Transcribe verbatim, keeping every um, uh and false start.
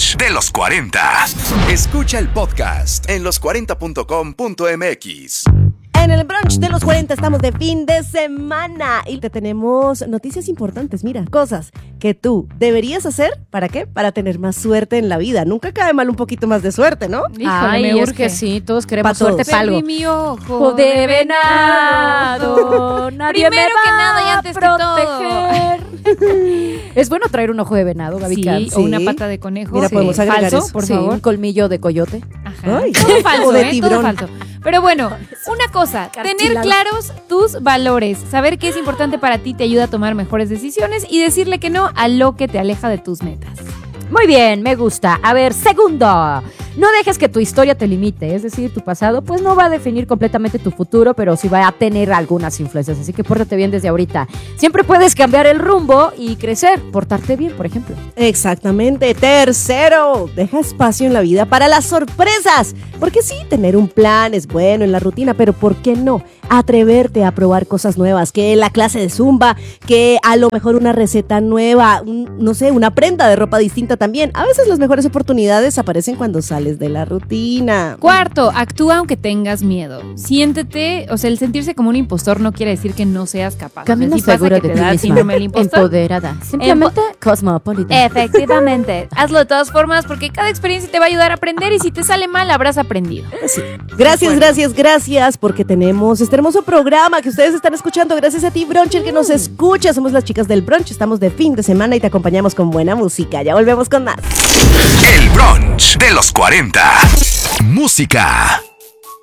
brunch de los cuarenta. Escucha el podcast en los cuarenta punto com punto m x. En el brunch de los cuarenta estamos de fin de semana y te tenemos noticias importantes, mira, cosas que tú deberías hacer, ¿para qué? Para tener más suerte en la vida. Nunca cae mal un poquito más de suerte, ¿no? Híjole, Ay, me es urge. que sí, todos queremos Pa' todos. suerte para algo. Perdí mi ojo Ojo de venado, nadie Primero me va que nada y antes que proteger. Es bueno traer un ojo de venado, Gaby Sí, Cans. o una pata de conejo. Mira, Sí. podemos agregar Falso, eso. por Sí, favor. un colmillo de coyote. Ajá. Ay. Todo falso, O de ¿eh? tiburón. Todo falso. Pero bueno, una cosa, tener Cartílago. claros tus valores, saber qué es importante para ti te ayuda a tomar mejores decisiones y decirle que no a lo que te aleja de tus metas. Muy bien, me gusta. A ver, segundo, no dejes que tu historia te limite, es decir, tu pasado pues no va a definir completamente tu futuro, pero sí va a tener algunas influencias, así que pórtate bien desde ahorita. Siempre puedes cambiar el rumbo y crecer, portarte bien, por ejemplo. Exactamente. Tercero, deja espacio en la vida para las sorpresas. Porque sí, tener un plan es bueno en la rutina, pero ¿por qué no? Atreverte a probar cosas nuevas, que la clase de zumba, que a lo mejor una receta nueva, un- no sé, una prenda de ropa distinta también. A veces las mejores oportunidades aparecen cuando sales de la rutina. Cuarto, actúa aunque tengas miedo. Siéntete, o sea, el sentirse como un impostor no quiere decir que no seas capaz. Camina o sea, sí pasa segura que de te ti da misma, síndrome del impostor. empoderada, simplemente cosmopolita. Efectivamente. Hazlo de todas formas porque cada experiencia te va a ayudar a aprender y si te sale mal habrás aprendido. Sí. Gracias, gracias, gracias, porque tenemos este hermoso programa que ustedes están escuchando. Gracias a ti, Bruncher, que nos escucha. Somos las chicas del brunch. Estamos de fin de semana y te acompañamos con buena música. Ya volvemos con más. El brunch de los cuarenta. Música.